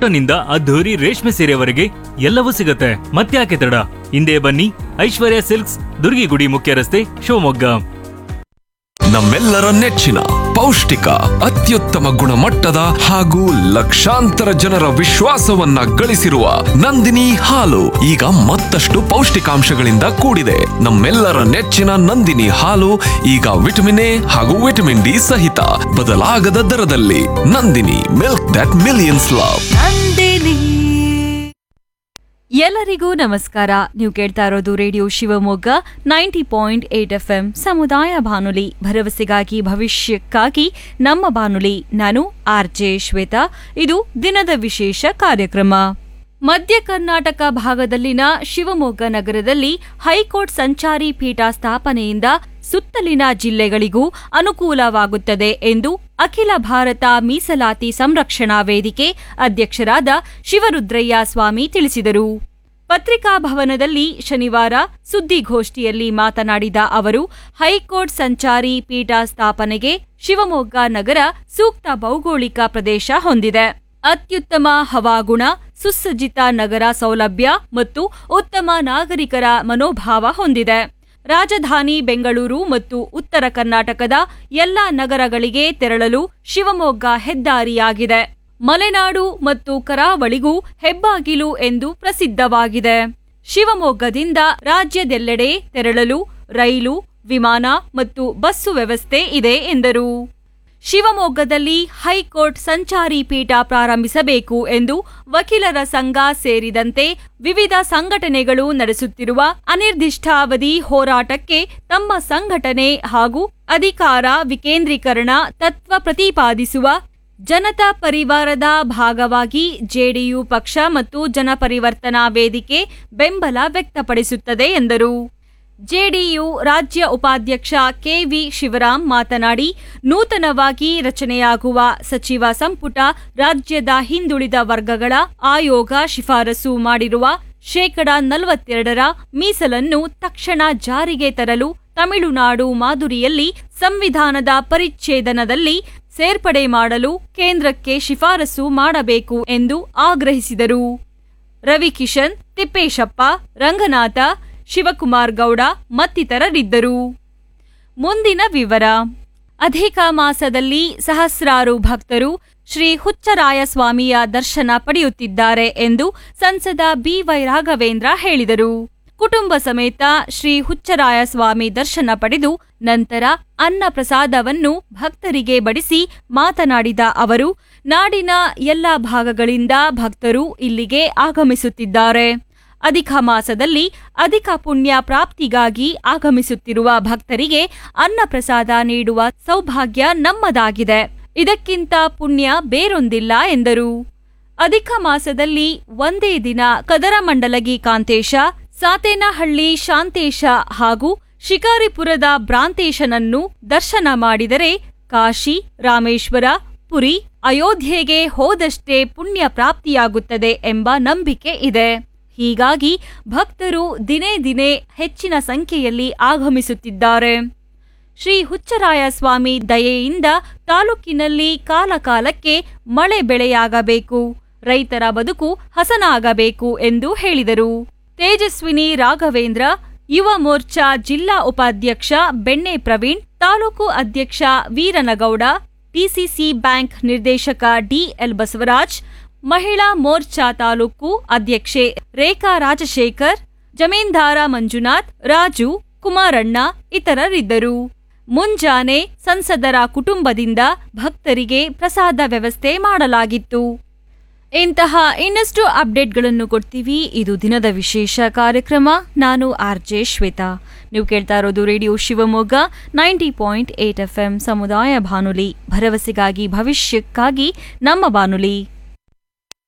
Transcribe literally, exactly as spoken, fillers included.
Cotton ಇಂದ ಅದ್ಧೂರಿ ರೇಷ್ಮೆ ಸೀರೆವರೆಗೆ ಎಲ್ಲವೂ ಸಿಗುತ್ತೆ. ಮತ್ತ್ಯಾಕೆ ತಡ, ಹಿಂದೆ ಬನ್ನಿ, ಐಶ್ವರ್ಯ ಸಿಲ್ಕ್ಸ್, ದುರ್ಗಿಗುಡಿ ಮುಖ್ಯ ರಸ್ತೆ, ಶಿವಮೊಗ್ಗ. ನಮ್ಮೆಲ್ಲರ ನೆಚ್ಚಿನ ಪೌಷ್ಟಿಕ, ಅತ್ಯುತ್ತಮ ಗುಣಮಟ್ಟದ ಹಾಗೂ ಲಕ್ಷಾಂತರ ಜನರ ವಿಶ್ವಾಸವನ್ನ ಗಳಿಸಿರುವ ನಂದಿನಿ ಹಾಲು ಈಗ ಮತ್ತಷ್ಟು ಪೌಷ್ಟಿಕಾಂಶಗಳಿಂದ ಕೂಡಿದೆ. ನಮ್ಮೆಲ್ಲರ ನೆಚ್ಚಿನ ನಂದಿನಿ ಹಾಲು ಈಗ ವಿಟಮಿನ್ ಎ ಹಾಗೂ ವಿಟಮಿನ್ ಡಿ ಸಹಿತ ಬದಲಾಗದ ದರದಲ್ಲಿ. Nandini, milk that millions love. ಎಲ್ಲರಿಗೂ ನಮಸ್ಕಾರ. ನೀವು ಕೇಳ್ತಾ ಇರೋದು radio Shivamogga ninety point eight F M ಸಮುದಾಯ ಬಾನುಲಿ, ಭರವಸೆಗಾಗಿ ಭವಿಷ್ಯಕ್ಕಾಗಿ ನಮ್ಮ ಬಾನುಲಿ. ನಾನು ಆರ್ ಜೆ ಶ್ವೇತಾ. ಇದು ದಿನದ ವಿಶೇಷ ಕಾರ್ಯಕ್ರಮ. ಮಧ್ಯ ಕರ್ನಾಟಕ ಭಾಗದಲ್ಲಿನ ಶಿವಮೊಗ್ಗ ನಗರದಲ್ಲಿ ಹೈಕೋರ್ಟ್ ಸಂಚಾರಿ ಪೀಠ ಸ್ಥಾಪನೆಯಿಂದ ಸುತ್ತಲಿನ ಜಿಲ್ಲೆಗಳಿಗೂ ಅನುಕೂಲವಾಗುತ್ತದೆ ಎಂದು ಅಖಿಲ ಭಾರತ ಮೀಸಲಾತಿ ಸಂರಕ್ಷಣಾ ವೇದಿಕೆ ಅಧ್ಯಕ್ಷರಾದ ಶಿವರುದ್ರಯ್ಯ ಸ್ವಾಮಿ ತಿಳಿಸಿದರು. ಪತ್ರಿಕಾ ಭವನದಲ್ಲಿ ಶನಿವಾರ ಸುದ್ದಿಗೋಷ್ಠಿಯಲ್ಲಿ ಮಾತನಾಡಿದ ಅವರು, ಹೈಕೋರ್ಟ್ ಸಂಚಾರಿ ಪೀಠ ಸ್ಥಾಪನೆಗೆ ಶಿವಮೊಗ್ಗ ನಗರ ಸೂಕ್ತ ಭೌಗೋಳಿಕ ಪ್ರದೇಶ ಹೊಂದಿದೆ. ಅತ್ಯುತ್ತಮ ಹವಾಗುಣ, ಸುಸಜ್ಜಿತ ನಗರ ಸೌಲಭ್ಯ ಮತ್ತು ಉತ್ತಮ ನಾಗರಿಕರ ಮನೋಭಾವ ಹೊಂದಿದೆ. ರಾಜಧಾನಿ ಬೆಂಗಳೂರು ಮತ್ತು ಉತ್ತರ ಕರ್ನಾಟಕದ ಎಲ್ಲ ನಗರಗಳಿಗೆ ತೆರಳಲು ಶಿವಮೊಗ್ಗ ಹೆದ್ದಾರಿಯಾಗಿದೆ. ಮಲೆನಾಡು ಮತ್ತು ಕರಾವಳಿಗೂ ಹೆಬ್ಬಾಗಿಲು ಎಂದು ಪ್ರಸಿದ್ಧವಾಗಿದೆ. ಶಿವಮೊಗ್ಗದಿಂದ ರಾಜ್ಯದೆಲ್ಲೆಡೆ ತೆರಳಲು ರೈಲು, ವಿಮಾನ ಮತ್ತು ಬಸ್ಸು ವ್ಯವಸ್ಥೆ ಇದೆ ಎಂದರು. ಶಿವಮೊಗ್ಗದಲ್ಲಿ ಹೈಕೋರ್ಟ್ ಸಂಚಾರಿ ಪೀಠ ಪ್ರಾರಂಭಿಸಬೇಕು ಎಂದು ವಕೀಲರ ಸಂಘ ಸೇರಿದಂತೆ ವಿವಿಧ ಸಂಘಟನೆಗಳು ನಡೆಸುತ್ತಿರುವ ಅನಿರ್ದಿಷ್ಟಾವಧಿ ಹೋರಾಟಕ್ಕೆ ತಮ್ಮ ಸಂಘಟನೆ ಹಾಗೂ ಅಧಿಕಾರ ವಿಕೇಂದ್ರೀಕರಣ ತತ್ವ ಪ್ರತಿಪಾದಿಸುವ ಜನತಾ ಪರಿವಾರದ ಭಾಗವಾಗಿ ಜೆಡಿಯು ಪಕ್ಷ ಮತ್ತು ಜನಪರಿವರ್ತನಾ ವೇದಿಕೆ ಬೆಂಬಲ ವ್ಯಕ್ತಪಡಿಸುತ್ತದೆ ಎಂದರು. ಜೆಡಿಯು ರಾಜ್ಯ ಉಪಾಧ್ಯಕ್ಷ ಕೆವಿ ಶಿವರಾಮ್ ಮಾತನಾಡಿ, ನೂತನವಾಗಿ ರಚನೆಯಾಗುವ ಸಚಿವ ಸಂಪುಟ ರಾಜ್ಯದ ಹಿಂದುಳಿದ ವರ್ಗಗಳ ಆಯೋಗ ಶಿಫಾರಸು ಮಾಡಿರುವ ಶೇಕಡ ನಲವತ್ತೆರಡರ ಮೀಸಲನ್ನು ತಕ್ಷಣ ಜಾರಿಗೆ ತರಲು ತಮಿಳುನಾಡು ಮಾದರಿಯಲ್ಲಿ ಸಂವಿಧಾನದ ಪರಿಚ್ಛೇದನದಲ್ಲಿ ಸೇರ್ಪಡೆ ಮಾಡಲು ಕೇಂದ್ರಕ್ಕೆ ಶಿಫಾರಸು ಮಾಡಬೇಕು ಎಂದು ಆಗ್ರಹಿಸಿದರು. ರವಿಕಿಶನ್, ತಿಪ್ಪೇಶಪ್ಪ, ರಂಗನಾಥ, ಶಿವಕುಮಾರ್ ಗೌಡ ಮತ್ತಿತರರಿದ್ದರು. ಮುಂದಿನ ವಿವರ. ಅಧಿಕ ಮಾಸದಲ್ಲಿ ಸಹಸ್ರಾರು ಭಕ್ತರು ಶ್ರೀ ಹುಚ್ಚರಾಯಸ್ವಾಮಿಯ ದರ್ಶನ ಪಡೆಯುತ್ತಿದ್ದಾರೆ ಎಂದು ಸಂಸದ ಬಿವೈ ರಾಘವೇಂದ್ರ ಹೇಳಿದರು. ಕುಟುಂಬ ಸಮೇತ ಶ್ರೀ ಹುಚ್ಚರಾಯಸ್ವಾಮಿ ದರ್ಶನ ಪಡೆದು ನಂತರ ಅನ್ನ ಪ್ರಸಾದವನ್ನು ಭಕ್ತರಿಗೆ ಬಡಿಸಿ ಮಾತನಾಡಿದ ಅವರು, ನಾಡಿನ ಎಲ್ಲ ಭಾಗಗಳಿಂದ ಭಕ್ತರು ಇಲ್ಲಿಗೆ ಆಗಮಿಸುತ್ತಿದ್ದಾರೆ. ಅಧಿಕ ಮಾಸದಲ್ಲಿ ಅಧಿಕ ಪುಣ್ಯ ಪ್ರಾಪ್ತಿಗಾಗಿ ಆಗಮಿಸುತ್ತಿರುವ ಭಕ್ತರಿಗೆ ಅನ್ನ ಪ್ರಸಾದ ನೀಡುವ ಸೌಭಾಗ್ಯ ನಮ್ಮದಾಗಿದೆ. ಇದಕ್ಕಿಂತ ಪುಣ್ಯ ಬೇರೊಂದಿಲ್ಲ ಎಂದರು. ಅಧಿಕ ಮಾಸದಲ್ಲಿ ಒಂದೇ ದಿನ ಕದರಮಂಡಲಗಿ ಕಾಂತೇಶ, ಸಾತೇನಹಳ್ಳಿ ಶಾಂತೇಶ ಹಾಗೂ ಶಿಕಾರಿಪುರದ ಭ್ರಾಂತೇಶನನ್ನು ದರ್ಶನ ಮಾಡಿದರೆ ಕಾಶಿ, ರಾಮೇಶ್ವರ, ಪುರಿ, ಅಯೋಧ್ಯೆಗೆ ಹೋದಷ್ಟೇ ಪುಣ್ಯ ಪ್ರಾಪ್ತಿಯಾಗುತ್ತದೆ ಎಂಬ ನಂಬಿಕೆ ಇದೆ. ಹೀಗಾಗಿ ಭಕ್ತರು ದಿನೇ ದಿನೇ ಹೆಚ್ಚಿನ ಸಂಖ್ಯೆಯಲ್ಲಿ ಆಗಮಿಸುತ್ತಿದ್ದಾರೆ. ಶ್ರೀ ಹುಚ್ಚರಾಯಸ್ವಾಮಿ ದಯೆಯಿಂದ ತಾಲೂಕಿನಲ್ಲಿ ಕಾಲಕಾಲಕ್ಕೆ ಮಳೆ ಬೆಳೆಯಾಗಬೇಕು, ರೈತರ ಬದುಕು ಹಸನಾಗಬೇಕು ಎಂದು ಹೇಳಿದರು. ತೇಜಸ್ವಿನಿ ರಾಘವೇಂದ್ರ, ಯುವ ಮೋರ್ಚಾ ಜಿಲ್ಲಾ ಉಪಾಧ್ಯಕ್ಷ ಬೆಣ್ಣೆ ಪ್ರವೀಣ್, ತಾಲೂಕು ಅಧ್ಯಕ್ಷ ವೀರನಗೌಡ, ಡಿಸಿಸಿ ಬ್ಯಾಂಕ್ ನಿರ್ದೇಶಕ ಡಿಎಲ್ ಬಸವರಾಜ್, ಮಹಿಳಾ ಮೋರ್ಚಾ ತಾಲೂಕು ಅಧ್ಯಕ್ಷೆ ರೇಖಾ ರಾಜಶೇಖರ್, ಜಮೀನ್ದಾರ ಮಂಜುನಾಥ್, ರಾಜು, ಕುಮಾರಣ್ಣ ಇತರರಿದ್ದರು. ಮುಂಜಾನೆ ಸಂಸದರ ಕುಟುಂಬದಿಂದ ಭಕ್ತರಿಗೆ ಪ್ರಸಾದ ವ್ಯವಸ್ಥೆ ಮಾಡಲಾಗಿತ್ತು. ಇಂತಹ ಇನ್ನಷ್ಟು ಅಪ್ಡೇಟ್ಗಳನ್ನು ಕೊಡ್ತೀವಿ. ಇದು ದಿನದ ವಿಶೇಷ ಕಾರ್ಯಕ್ರಮ. ನಾನು ಆರ್ ಜೆ ಶ್ವೇತಾ. ನೀವು ಕೇಳ್ತಾ ಇರೋದು radio Shivamogga ninety point eight F M ಸಮುದಾಯ ಬಾನುಲಿ, ಭರವಸೆಗಾಗಿ ಭವಿಷ್ಯಕ್ಕಾಗಿ ನಮ್ಮ ಬಾನುಲಿ.